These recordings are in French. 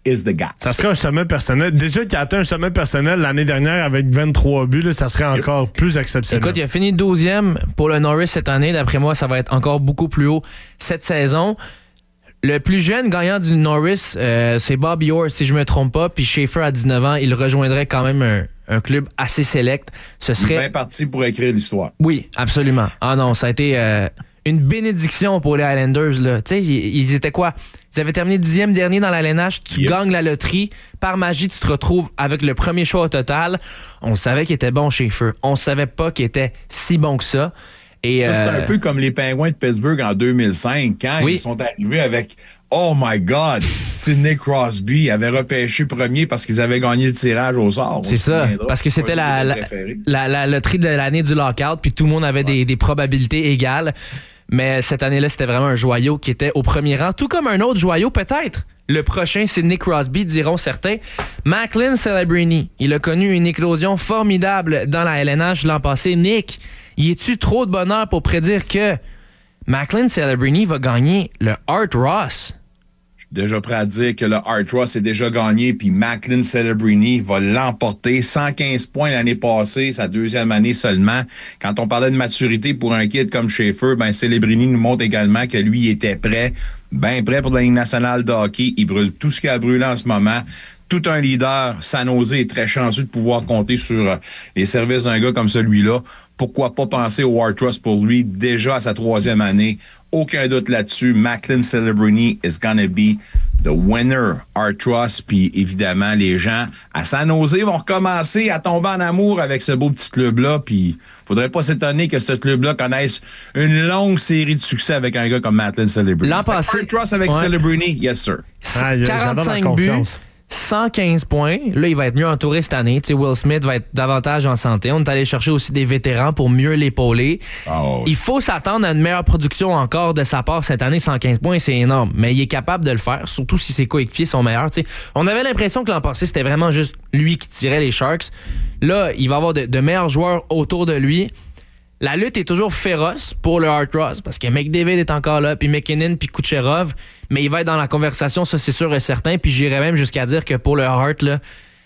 is the guy. Ça serait un sommet personnel. Déjà qu'il a atteint un sommet personnel l'année dernière avec 23 buts, là, ça serait encore plus exceptionnel. Écoute, il a fini 12e pour le Norris cette année. D'après moi, ça va être encore beaucoup plus haut cette saison. Le plus jeune gagnant du Norris, c'est Bobby Orr, si je ne me trompe pas. Puis Schaefer, à 19 ans, il rejoindrait quand même un club assez select. Ce serait... Il est bien parti pour écrire l'histoire. Oui, absolument. Ah non, ça a été une bénédiction pour les Highlanders. Là. Tu sais, ils étaient quoi? Ils avaient terminé 10e dernier dans la LNH. Tu gagnes la loterie. Par magie, tu te retrouves avec le premier choix au total. On savait qu'il était bon, Schaefer. On savait pas qu'il était si bon que ça. Et ça, c'est un peu comme les Penguins de Pittsburgh en 2005, quand ils sont arrivés avec « Oh my God! Sidney Crosby avait repêché premier parce qu'ils avaient gagné le tirage au sort. » C'est ça, parce que c'était la loterie de l'année du lockout, puis tout le monde avait des probabilités égales. Mais cette année-là, c'était vraiment un joyau qui était au premier rang, tout comme un autre joyau, peut-être. Le prochain, Sidney Crosby, diront certains. Macklin Celebrini, il a connu une éclosion formidable dans la LNH l'an passé. Nick, y est-tu trop de bonheur pour prédire que Macklin Celebrini va gagner le Art Ross? Je suis déjà prêt à dire que le Art Ross est déjà gagné, puis Macklin Celebrini va l'emporter. 115 points l'année passée, sa deuxième année seulement. Quand on parlait de maturité pour un kid comme Schaefer, ben Celebrini nous montre également que lui, il était prêt, bien prêt pour la Ligue nationale de hockey. Il brûle tout ce qu'il a brûlé en ce moment. Tout un leader, San Jose est très chanceux de pouvoir compter sur les services d'un gars comme celui-là. Pourquoi pas penser au Art Ross pour lui, déjà à sa troisième année? Aucun doute là-dessus. Macklin Celebrini is gonna be the winner, Art Ross. Puis évidemment, les gens à San Jose vont recommencer à tomber en amour avec ce beau petit club-là. Puis faudrait pas s'étonner que ce club-là connaisse une longue série de succès avec un gars comme Macklin Celebrini. L'an passé, Art Ross avec Celebrini, yes sir. 45 buts. 115 points. Là, il va être mieux entouré cette année. T'sais, Will Smith va être davantage en santé. On est allé chercher aussi des vétérans pour mieux l'épauler. Oh, oui. Il faut s'attendre à une meilleure production encore de sa part cette année. 115 points, c'est énorme. Mais il est capable de le faire, surtout si ses coéquipiers sont meilleurs. T'sais, on avait l'impression que l'an passé, c'était vraiment juste lui qui tirait les Sharks. Là, il va avoir de meilleurs joueurs autour de lui. La lutte est toujours féroce pour le Art Ross parce que McDavid est encore là, puis McKinnon, puis Kucherov, mais il va être dans la conversation, ça c'est sûr et certain. Puis j'irais même jusqu'à dire que pour le Hart, là,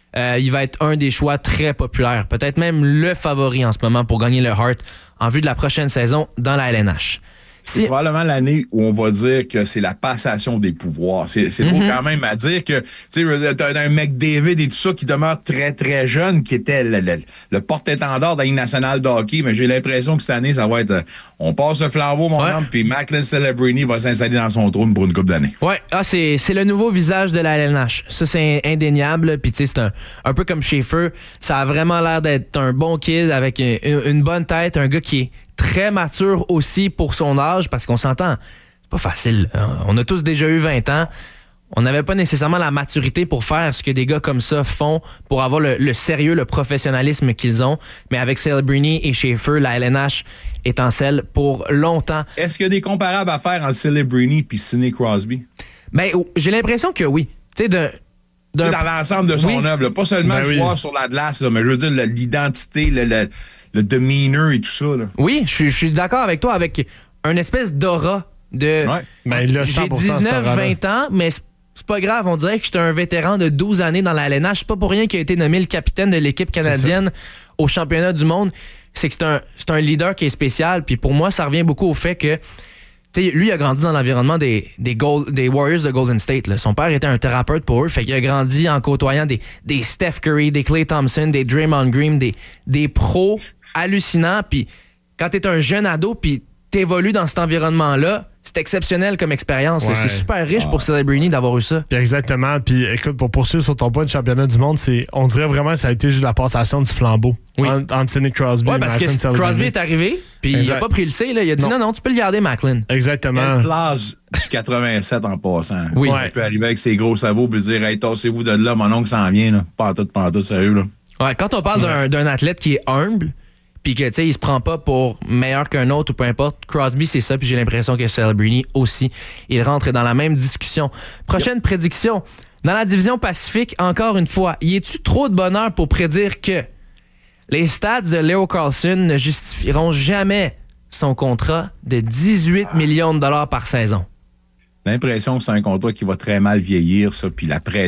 il va être un des choix très populaires, peut-être même le favori en ce moment pour gagner le Hart en vue de la prochaine saison dans la LNH. C'est probablement l'année où on va dire que c'est la passation des pouvoirs. C'est drôle quand même à dire que, tu sais, t'as un McDavid et tout ça qui demeure très, très jeune, qui était le porte-étendard de la Ligue nationale de hockey, mais j'ai l'impression que cette année, ça va être, on passe le flambeau, mon homme, puis Macklin Celebrini va s'installer dans son trône pour une couple d'années. Ouais, c'est le nouveau visage de la LNH. Ça, c'est indéniable. Puis, tu sais, c'est un peu comme Schaefer. Ça a vraiment l'air d'être un bon kid avec une bonne tête, un gars qui est très mature aussi pour son âge, parce qu'on s'entend, c'est pas facile. On a tous déjà eu 20 ans. On n'avait pas nécessairement la maturité pour faire ce que des gars comme ça font, pour avoir le sérieux, le professionnalisme qu'ils ont. Mais avec Celebrini et Schaefer, la LNH étincelle pour longtemps. Est-ce qu'il y a des comparables à faire entre Celebrini et Sidney Crosby? Ben, j'ai l'impression que oui. Tu sais, dans l'ensemble de son œuvre, là, pas seulement le joueur sur la glace, là, mais je veux dire l'identité, le demeanor et tout ça. Là. Oui, je suis d'accord avec toi, avec une espèce d'aura de... Ouais. Ben, il a 100% j'ai 19-20 ans, mais c'est pas grave. On dirait que j'étais un vétéran de 12 années dans la LNH. C'est pas pour rien qu'il a été nommé le capitaine de l'équipe canadienne au championnat du monde. C'est que c'est un leader qui est spécial. Puis pour moi, ça revient beaucoup au fait que lui, il a grandi dans l'environnement des Warriors de Golden State. Là. Son père était un thérapeute pour eux. Fait qu'il a grandi en côtoyant des Steph Curry, des Klay Thompson, des Draymond Green, des pros hallucinants. Puis quand t'es un jeune ado, puis t'évolues dans cet environnement-là, c'est exceptionnel comme expérience. Ouais. C'est super riche pour Celebrini d'avoir eu ça. Puis exactement. Puis écoute, pour poursuivre sur ton point de championnat du monde, on dirait vraiment que ça a été juste la passation du flambeau entre Sidney Crosby et parce Macklin que Celebrini. Crosby est arrivé, puis il a pas pris le C. Là. Il a dit non, tu peux le garder, Macklin. Exactement. Quelle classe du 87 en passant. Oui. Il peut arriver avec ses gros sabots et dire « Hey, tassez-vous de là, mon oncle s'en vient. » Pas tout, sérieux. Là. Ouais, quand on parle d'un athlète qui est humble, puis que, tu sais, il se prend pas pour meilleur qu'un autre ou peu importe. Crosby, c'est ça, puis j'ai l'impression que Celebrini aussi. Il rentre dans la même discussion. Prochaine prédiction. Dans la division Pacifique, encore une fois, y est-tu trop de bonheur pour prédire que les stats de Leo Carlsson ne justifieront jamais son contrat de 18 millions de dollars par saison? L'impression que c'est un contrat qui va très mal vieillir, ça, puis la pression